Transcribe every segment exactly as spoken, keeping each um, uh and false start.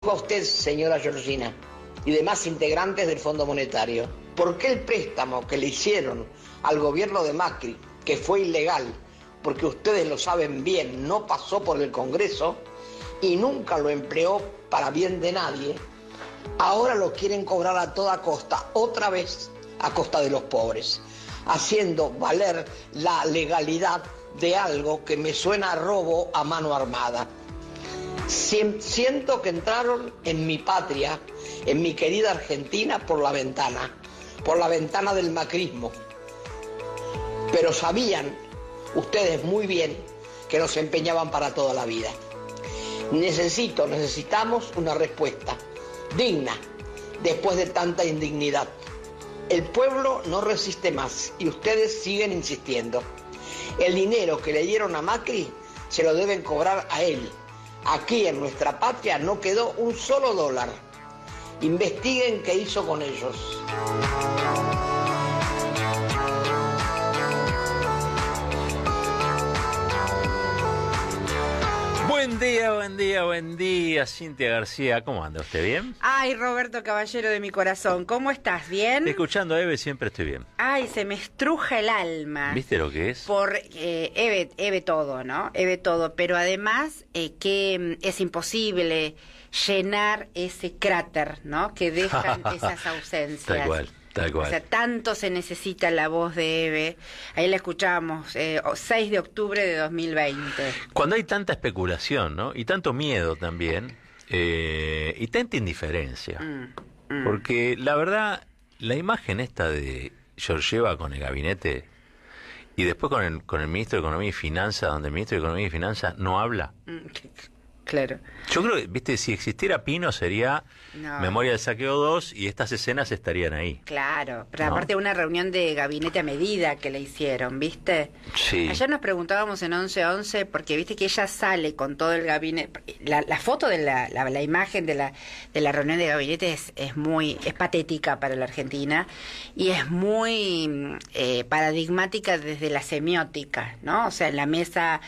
pregunto a usted, señora Georgina, y demás integrantes del Fondo Monetario, ¿por qué el préstamo que le hicieron al gobierno de Macri, que fue ilegal, porque ustedes lo saben bien, no pasó por el Congreso y nunca lo empleó para bien de nadie, ahora lo quieren cobrar a toda costa, otra vez a costa de los pobres, haciendo valer la legalidad de algo que me suena a robo a mano armada? Siento que entraron en mi patria, en mi querida Argentina, por la ventana, por la ventana del macrismo. Pero sabían ustedes muy bien que nos empeñaban para toda la vida. Necesito, necesitamos una respuesta digna después de tanta indignidad. El pueblo no resiste más y ustedes siguen insistiendo. El dinero que le dieron a Macri se lo deben cobrar a él. Aquí en nuestra patria no quedó un solo dólar. Investiguen qué hizo con ellos. Buen día, buen día, buen día, Cintia García. ¿Cómo anda usted? ¿Bien? Ay, Roberto Caballero de mi corazón, ¿cómo estás? ¿Bien? Escuchando a Eve siempre estoy bien. Ay, se me estruja el alma. ¿Viste lo que es? Por eh, Eve, Eve todo, ¿no? Eve todo, pero además eh, que es imposible llenar ese cráter, ¿no? Que dejan esas ausencias. Tal cual. Tal cual. O sea, tanto se necesita la voz de Eve. Ahí la escuchamos, eh, seis de octubre de dos mil veinte. Cuando hay tanta especulación, ¿no? Y tanto miedo también, eh, y tanta indiferencia. Mm, mm. Porque la verdad, la imagen esta de Georgieva con el gabinete y después con el, con el ministro de Economía y Finanzas, donde el ministro de Economía y Finanzas no habla. Mm, claro. Yo creo que, viste, si existiera Pino sería no. Memoria del Saqueo dos y estas escenas estarían ahí. Claro, pero ¿no? Aparte de una reunión de gabinete a medida que le hicieron, ¿viste? Sí. Ayer nos preguntábamos en once once, porque viste que ella sale con todo el gabinete, la, la foto de la, la, la imagen de la de la reunión de gabinete es, es muy, es patética para la Argentina y es muy eh, paradigmática desde la semiótica, ¿no? O sea, en la mesa...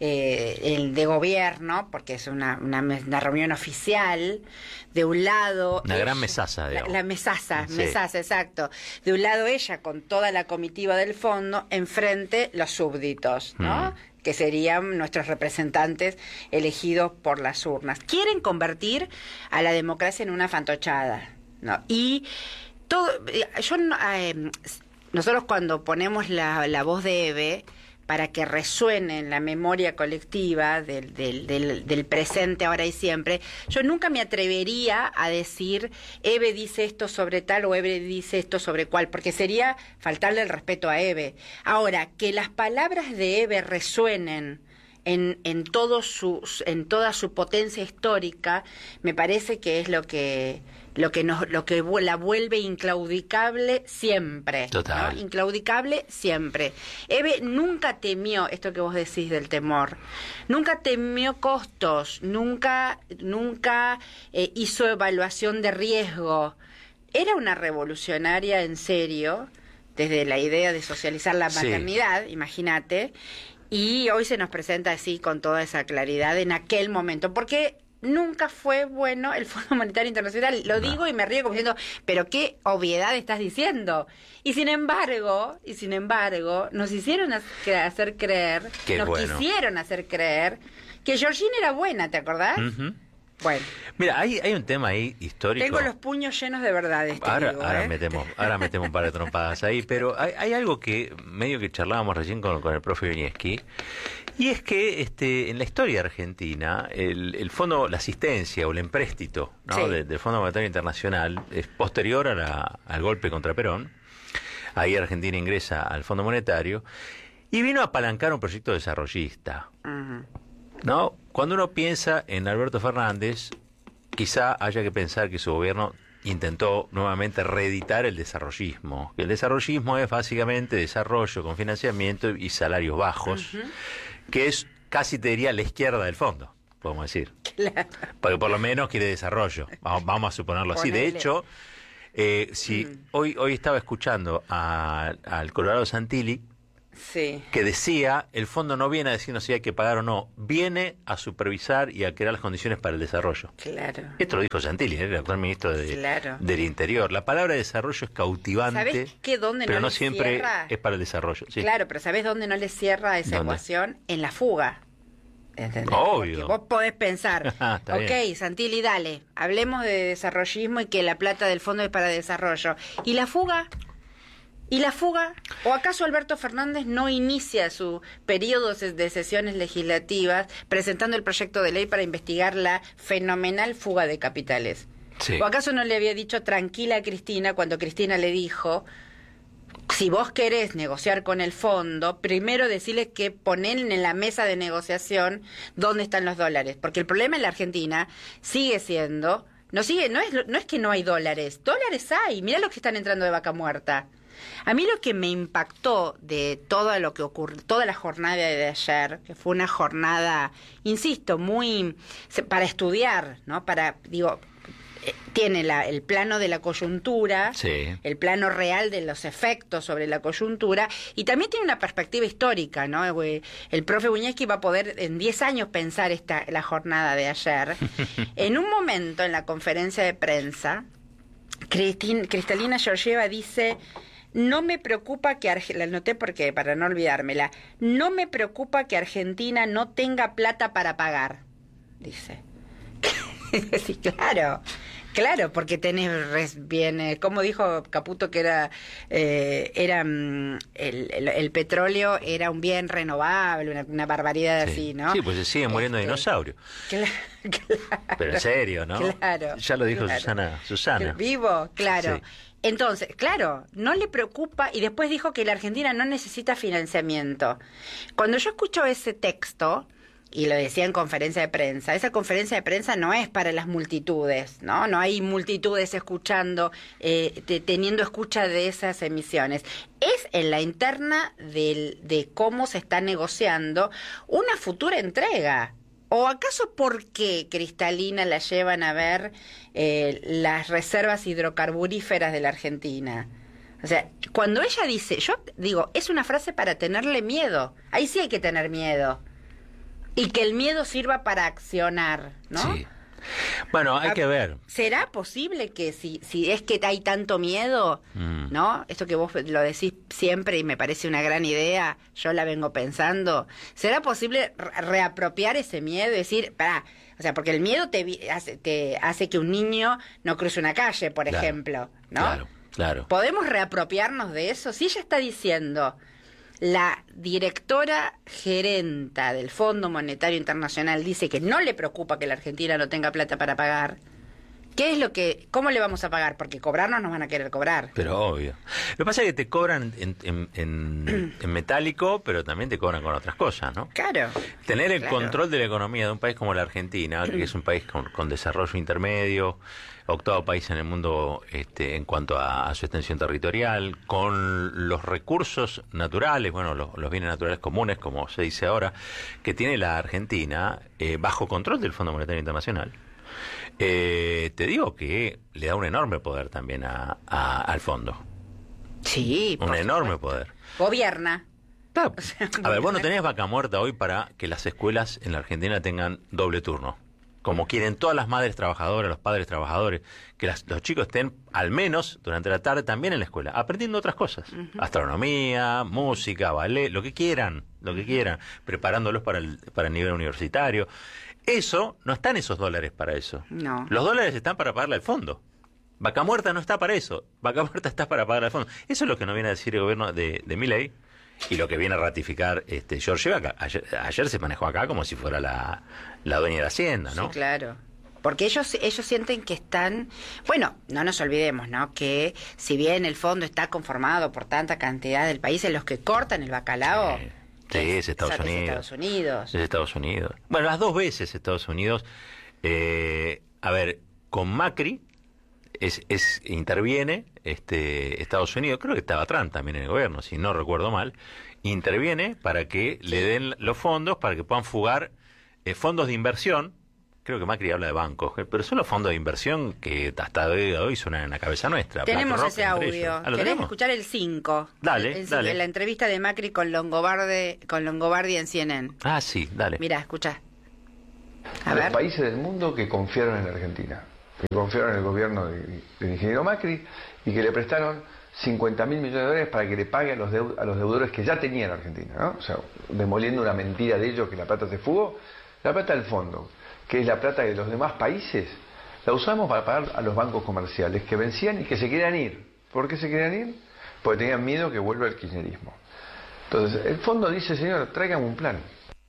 Eh, el de gobierno, porque es una, una, una reunión oficial, de un lado... Una ella, gran mesaza, digamos. La, la mesaza, sí. mesaza, exacto. De un lado ella con toda la comitiva del fondo, enfrente los súbditos, ¿no? Mm. Que serían nuestros representantes elegidos por las urnas. Quieren convertir a la democracia en una fantochada, ¿no? Y todo... yo eh, nosotros cuando ponemos la, la voz de Eve... para que resuene en la memoria colectiva del, del, del, del presente, ahora y siempre, yo nunca me atrevería a decir Eve dice esto sobre tal o Eve dice esto sobre cual, porque sería faltarle el respeto a Eve. Ahora, que las palabras de Eve resuenen en, en, todo su, en toda su potencia histórica, me parece que es lo que... lo que nos lo que la vuelve inclaudicable siempre. Total. ¿no? Inclaudicable siempre. Eve nunca temió esto que vos decís del temor. Nunca temió costos, nunca nunca eh, hizo evaluación de riesgo. Era una revolucionaria en serio, desde la idea de socializar la maternidad, sí. Imagínate, y hoy se nos presenta así con toda esa claridad en aquel momento, porque nunca fue bueno el Fondo Monetario Internacional. Lo no. digo y me río como diciendo, pero qué obviedad estás diciendo. Y sin embargo, y sin embargo, nos hicieron hacer creer, qué nos bueno. quisieron hacer creer que Georgina era buena, ¿te acordás? Uh-huh. Bueno. Mira, hay, hay un tema ahí histórico. Tengo los puños llenos de verdades. Ahora, digo, ahora ¿eh? metemos, ahora metemos un par de trompadas ahí, pero hay, hay algo que medio que charlábamos recién con, con el profe Vinieski. Y es que este, en la historia argentina, el, el fondo, la asistencia o el empréstito, ¿no? sí. de, del Fondo Monetario Internacional es posterior a la, al golpe contra Perón. Ahí Argentina ingresa al Fondo Monetario y vino a apalancar un proyecto desarrollista. Uh-huh. ¿No? Cuando uno piensa en Alberto Fernández, quizá haya que pensar que su gobierno intentó nuevamente reeditar el desarrollismo. El desarrollismo es básicamente desarrollo con financiamiento y salarios bajos, uh-huh. que es casi te diría la izquierda del fondo, podemos decir. Claro. Porque por lo menos quiere desarrollo, vamos, vamos a suponerlo así. Ponele. De hecho, eh, si mm. hoy hoy estaba escuchando a, al Colorado Santilli, Sí. que decía, el fondo no viene a decirnos si hay que pagar o no, viene a supervisar y a crear las condiciones para el desarrollo. Claro. Esto lo dijo Santilli, ¿eh? El actual ministro de, Claro. del Interior. La palabra desarrollo es cautivante, ¿Sabés qué dónde pero no no, le siempre cierra? es para el desarrollo. Sí. Claro, pero ¿sabés dónde no le cierra esa ¿Dónde? ecuación? En la fuga. ¿Entendés? Obvio. Porque vos podés pensar, Está ok, bien. Santilli, dale, hablemos de desarrollismo y que la plata del fondo es para desarrollo. ¿Y la fuga? ¿Y la fuga? ¿O acaso Alberto Fernández no inicia su periodo de sesiones legislativas presentando el proyecto de ley para investigar la fenomenal fuga de capitales? Sí. ¿O acaso no le había dicho tranquila a Cristina cuando Cristina le dijo, si vos querés negociar con el fondo, primero decirle que ponen en la mesa de negociación dónde están los dólares? Porque el problema en la Argentina sigue siendo, no sigue, no es, no es que no hay dólares, dólares hay, mirá los que están entrando de vaca muerta. A mí lo que me impactó de todo lo que ocurrió, toda la jornada de ayer, que fue una jornada, insisto, muy para estudiar, ¿no? Para, digo, eh, tiene la, el plano de la coyuntura, Sí. el plano real de los efectos sobre la coyuntura, y también tiene una perspectiva histórica, ¿no? El profe Buñeschi va a poder en diez años pensar esta la jornada de ayer. En un momento, en la conferencia de prensa, Cristin, Cristalina Georgieva dice: no me preocupa que Arge- la anoté porque para no olvidármela, no me preocupa que Argentina no tenga plata para pagar, dice. Sí, claro, claro, porque tenés res- bien, eh, como dijo Caputo que era, eh, era mm, el, el, el petróleo era un bien renovable, una, una barbaridad Sí. así, ¿no? Sí, pues se siguen muriendo Este, dinosaurios. Claro, claro. Pero en serio, ¿no? Claro. Ya lo dijo claro. Susana. Susana. Vivo, claro. Sí. Entonces, claro, no le preocupa, y después dijo que la Argentina no necesita financiamiento. Cuando yo escucho ese texto, y lo decía en conferencia de prensa, esa conferencia de prensa no es para las multitudes, ¿no? No hay multitudes escuchando, eh, te- teniendo escucha de esas emisiones. Es en la interna del, de cómo se está negociando una futura entrega. ¿O acaso porque Cristalina la llevan a ver eh, las reservas hidrocarburíferas de la Argentina? O sea, cuando ella dice, yo digo, es una frase para tenerle miedo. Ahí sí hay que tener miedo. Y que el miedo sirva para accionar, ¿no? Sí. Bueno, hay Ah, que ver. ¿Será posible que si, si es que hay tanto miedo, Mm. ¿no? Esto que vos lo decís siempre y me parece una gran idea, yo la vengo pensando, ¿será posible re- reapropiar ese miedo y decir, pará, o sea, porque el miedo te, vi- hace, te hace que un niño no cruce una calle, por Claro, ejemplo, ¿no? Claro, claro. ¿Podemos reapropiarnos de eso? Si ella está diciendo, la directora gerenta del Fondo Monetario Internacional dice que no le preocupa que la Argentina no tenga plata para pagar, ¿qué es lo que, cómo le vamos a pagar? Porque cobrarnos nos van a querer cobrar. Pero obvio. Lo que pasa es que te cobran en, en, en- en metálico, pero también te cobran con otras cosas, ¿no? Claro. Tener el Claro. control de la economía de un país como la Argentina, que es un país con, con desarrollo intermedio, octavo país en el mundo este, en cuanto a, a su extensión territorial, con los recursos naturales, bueno, los, los bienes naturales comunes, como se dice ahora, que tiene la Argentina, eh, bajo control del Fondo Monetario Internacional. Eh, te digo que le da un enorme poder también a, a- al fondo. Sí, Un por enorme supuesto. poder. Gobierna. Claro. O sea, A ver, vos no gobierna. tenés vaca muerta hoy para que las escuelas en la Argentina tengan doble turno. Como quieren todas las madres trabajadoras, los padres trabajadores, que las- los chicos estén al menos durante la tarde también en la escuela, aprendiendo otras cosas. Astronomía, música, ballet, lo que quieran, lo que quieran, preparándolos para el, para el nivel universitario. Eso, no están esos dólares para eso. No. Los dólares están para pagarle al fondo. Vaca muerta no está para eso. Vaca muerta está para pagarle al fondo. Eso es lo que nos viene a decir el gobierno de, de Milei y lo que viene a ratificar este George Vaca. Ayer, ayer se manejó acá como si fuera la, la dueña de la hacienda, ¿no? Sí, claro. Porque ellos ellos sienten que están... Bueno, no nos olvidemos, ¿no? Que si bien el fondo está conformado por tanta cantidad del país en los que cortan el bacalao... Sí. Sí, es Estados es Unidos. Estados Unidos. Es Estados Unidos. Bueno, las dos veces Estados Unidos. Eh, a ver, con Macri es, es interviene este Estados Unidos, creo que estaba Trump también en el gobierno, si no recuerdo mal, interviene para que le den los fondos, para que puedan fugar eh, fondos de inversión. creo que Macri habla de bancos, pero son los fondos de inversión que hasta hoy suenan en la cabeza nuestra. Tenemos ese audio. Ah, ¿Querés tenemos? escuchar el cinco? Dale, el, el, dale. La entrevista de Macri con Longobardi, con Longobardi en C N N. Ah, sí, dale. Mira, escucha. A A ver. los países del mundo que confiaron en la Argentina, que confiaron en el gobierno de- del ingeniero Macri y que le prestaron cincuenta mil millones de dólares para que le pague a los, deu- a los deudores que ya tenía la Argentina, ¿no? O sea, demoliendo una mentira de ellos que la plata se fugó. La plata del fondo, que es la plata de los demás países, la usamos para pagar a los bancos comerciales que vencían y que se querían ir. ¿Por qué se querían ir? Porque tenían miedo que vuelva el kirchnerismo. Entonces, el fondo dice, señor, traigan un plan.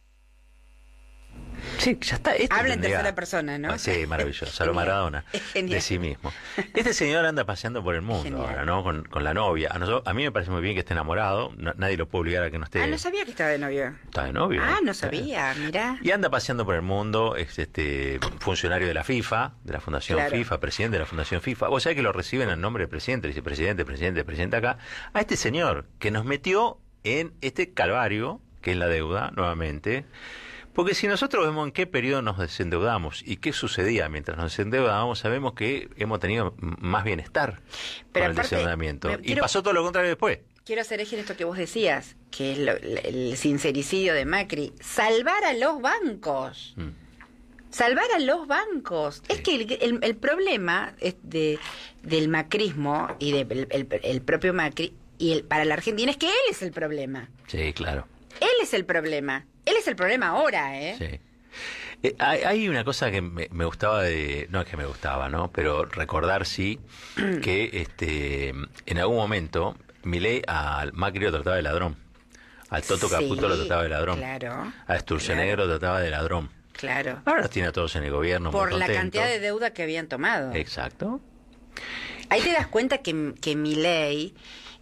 Sí, ya está. Este Habla en tendría- tercera persona, ¿no? Ah, sí, maravilloso. A lo Genial. Maradona. Es genial. De sí mismo. Este señor anda paseando por el mundo Genial. ahora, ¿no? Con, con la novia. A, nosotros, a mí me parece muy bien que esté enamorado. No- nadie lo puede obligar a que no esté. Ah, no sabía que estaba de novio. Está de novio. Ah, no Eh. sabía, mirá. Y anda paseando por el mundo, es este funcionario de la FIFA, de la Fundación Claro. FIFA, presidente de la Fundación FIFA. Vos sabés que lo reciben en nombre del presidente, dice presidente, presidente, presidente acá. A este señor que nos metió en este calvario, que es la deuda, nuevamente. Porque si nosotros vemos en qué periodo nos desendeudamos y qué sucedía mientras nos desendeudábamos, sabemos que hemos tenido m- más bienestar Pero con el aparte, desendeudamiento. me- Y quiero- pasó todo lo contrario después. Quiero hacer eje en esto que vos decías, que es lo- el sincericidio de Macri. Salvar a los bancos. Mm. Salvar a los bancos. Es que el, el- el problema es de, del macrismo y del el, el propio Macri y el, para la Argentina es que él es el problema. Sí, claro. Él es el problema. Él es el problema ahora, ¿eh? Sí. Eh, hay, hay una cosa que me, me gustaba de, no es que me gustaba, ¿no? Pero recordar sí que este en algún momento Milei al Macri lo trataba de ladrón, al Toto Sí, Caputo lo trataba de ladrón, Claro. a Sturzenegger lo trataba de ladrón. Claro. Ahora los tiene a todos en el gobierno muy Por la contentos. cantidad de deuda que habían tomado. Exacto. Ahí te das cuenta que, que Milei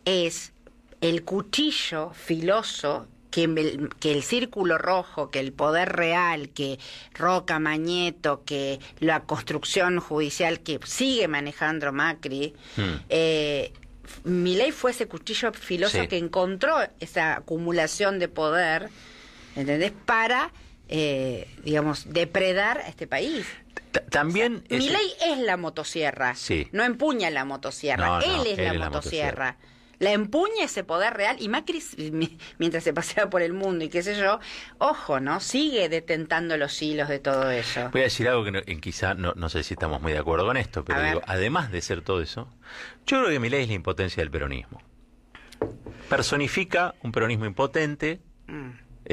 es el cuchillo filoso que el, que el círculo rojo, que el poder real, que Roca, Mañeto, que la construcción judicial que sigue manejando Macri, Hmm. eh, Milei fue ese cuchillo filoso Sí. que encontró esa acumulación de poder, ¿entendés? Para, eh, digamos, depredar a este país. T- También ese- Milei es la motosierra. Sí. No empuña la motosierra. No, no, él es él la es la motosierra. La empuña ese poder real y Macri, mi- mientras se pasea por el mundo y qué sé yo, ojo, ¿no? Sigue detentando los hilos de todo eso. Voy a decir algo que no- en quizá no, no sé si estamos muy de acuerdo con esto, pero A ver. digo, además de ser todo eso, yo creo que Milei es la impotencia del peronismo. Personifica un peronismo impotente Mm.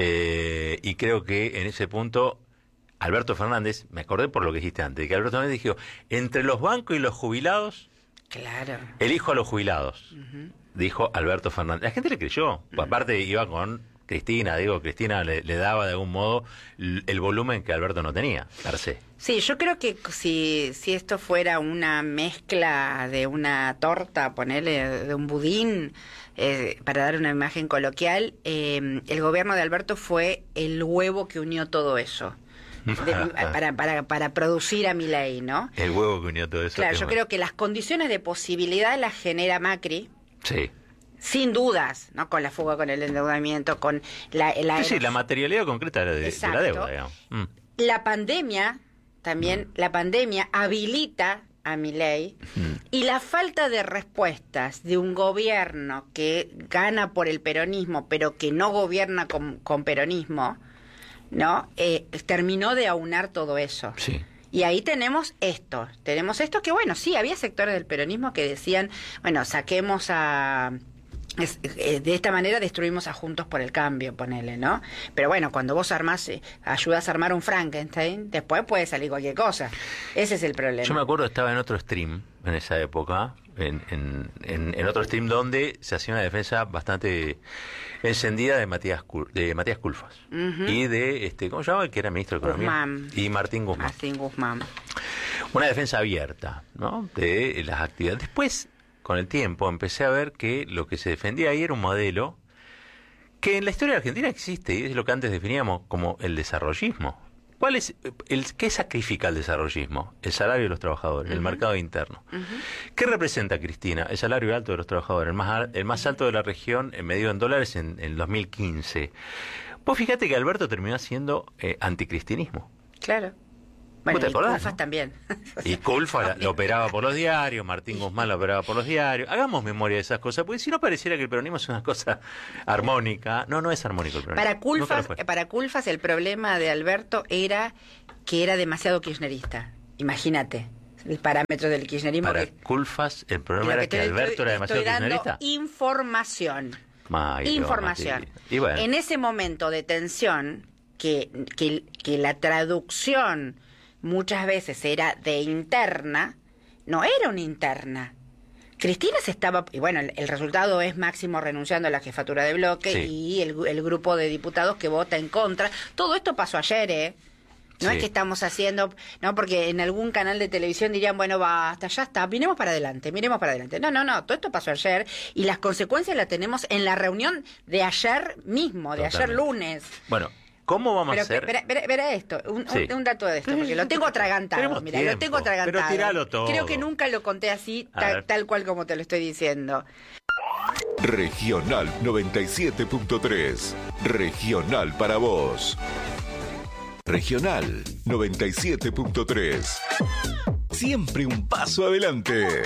eh, y creo que en ese punto Alberto Fernández, me acordé por lo que dijiste antes, que Alberto Fernández dijo, entre los bancos y los jubilados, Claro. elijo a los jubilados, dijo Alberto Fernández. La gente le creyó, aparte iba con Cristina, digo, Cristina le, le daba de algún modo l- el volumen que Alberto no tenía, per se. Sí, yo creo que si, si esto fuera una mezcla de una torta, ponerle de un budín, eh, para dar una imagen coloquial, eh, el gobierno de Alberto fue el huevo que unió todo eso. De- para, para, para producir a Milei, ¿no? El huevo que unió todo eso. Claro, qué yo bueno. creo que las condiciones de posibilidad las genera Macri, Sí. sin dudas, ¿no? Con la fuga, con el endeudamiento, con la... la Sí, sí, la materialidad concreta de, de la Exacto. deuda, digamos. Mm. La pandemia, también la pandemia habilita a Milei y la falta de respuestas de un gobierno que gana por el peronismo pero que no gobierna con, con peronismo, ¿no? Eh, terminó de aunar todo eso. Sí. Y ahí tenemos esto, tenemos esto que bueno, sí, había sectores del peronismo que decían, bueno, saquemos a... es- eh, de esta manera destruimos a Juntos por el Cambio, ponele, ¿no? Pero bueno, cuando vos armás, eh, ayudas a armar un Frankenstein, después puede salir cualquier cosa. Ese es el problema. Yo me acuerdo, estaba en otro stream en esa época, en, en, en, en otro stream donde se hacía una defensa bastante encendida de Matías Cul- de Matías Culfas Ujú. y de, este ¿cómo se llama? El que era ministro de Economía. Guzmán. Y Martín Guzmán. Martín Guzmán. Una defensa abierta, ¿no? De las actividades. Después, con el tiempo, empecé a ver que lo que se defendía ahí era un modelo que en la historia de Argentina existe, y es lo que antes definíamos como el desarrollismo. ¿Cuál es el qué sacrifica el desarrollismo? El salario de los trabajadores, el mercado interno. ¿Qué representa, Cristina? El salario alto de los trabajadores, el más, al- el más alto de la región, eh, medido en dólares en el dos mil quince. Vos fíjate que Alberto terminó siendo eh, anticristinismo. Claro. Bueno, ¿Vos te y acordás, Culfas no? también. Y Culfas lo operaba por los diarios, Martín Guzmán lo operaba por los diarios. Hagamos memoria de esas cosas, porque si no pareciera que el peronismo es una cosa armónica. No, no es armónico el peronismo. Para Culfas, Nunca lo fue. para Culfas el problema de Alberto era que era demasiado kirchnerista. Imagínate el parámetro del kirchnerismo. Para que, Culfas el problema Mira, era que que te- Alberto estoy- era demasiado estoy dando kirchnerista. información. Ay, Información. no, Mati. Y bueno, En ese momento de tensión, que, que, que la traducción muchas veces era de interna, no era una interna. Cristina se estaba, y bueno, el, el resultado es Máximo renunciando a la jefatura de bloque Sí. y el, el grupo de diputados que vota en contra. Todo esto pasó ayer, ¿eh? No Sí. es que estamos haciendo, no, porque en algún canal de televisión dirían, bueno, basta, ya está, miremos para adelante, miremos para adelante. No, no, no, todo esto pasó ayer y las consecuencias las tenemos en la reunión de ayer mismo, de ayer Totalmente. lunes. bueno, ¿cómo vamos Pero a hacer? verá, verá- verá esto, un, Sí. un- un dato de esto, porque lo tengo atragantado, Tenemos mira, lo tiempo, tengo atragantado. pero tiralo todo. Creo que nunca lo conté así, A ta- ver. tal cual como te lo estoy diciendo. Regional noventa y siete punto tres. Regional para vos. Regional noventa y siete punto tres. Siempre un paso adelante.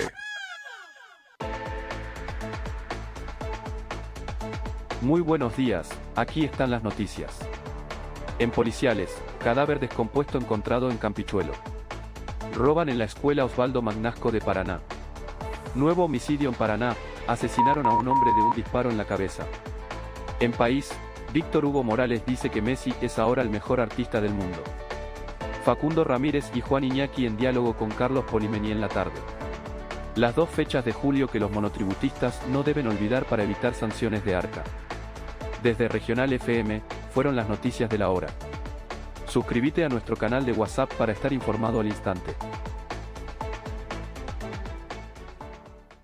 Muy buenos días, aquí están las noticias. En Policiales, cadáver descompuesto encontrado en Campichuelo. Roban en la escuela Osvaldo Magnasco de Paraná. Nuevo homicidio en Paraná, asesinaron a un hombre de un disparo en la cabeza. En País, Víctor Hugo Morales dice que Messi es ahora el mejor artista del mundo. Facundo Ramírez y Juan Iñaki en diálogo con Carlos Polimení en la tarde. Las dos fechas de julio que los monotributistas no deben olvidar para evitar sanciones de Arca. Desde Regional F M, fueron las noticias de la hora. Suscríbete a nuestro canal de WhatsApp para estar informado al instante.